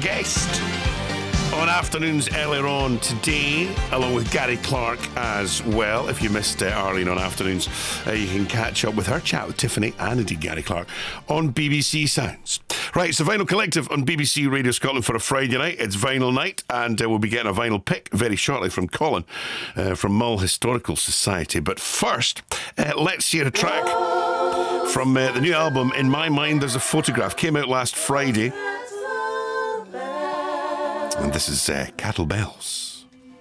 guest on Afternoons earlier on today, along with Gary Clark as well. If you missed Arlene on Afternoons, you can catch up with her chat with Tiffany and indeed Gary Clark on BBC Sounds. Right, it's the Vinyl Collective on BBC Radio Scotland for a Friday night. It's vinyl night, and we'll be getting a vinyl pick very shortly from Colin from Mull Historical Society. But first, let's hear a track from the new album, In My Mind There's a Photograph. Came out last Friday. And this is Cattle Bells.